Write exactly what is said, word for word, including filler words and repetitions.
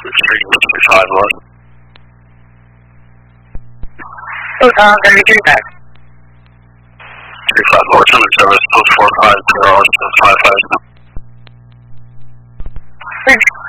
three five one. Oh, Tom, can you get back? three five one, two service, post four five zero, five five. Thanks.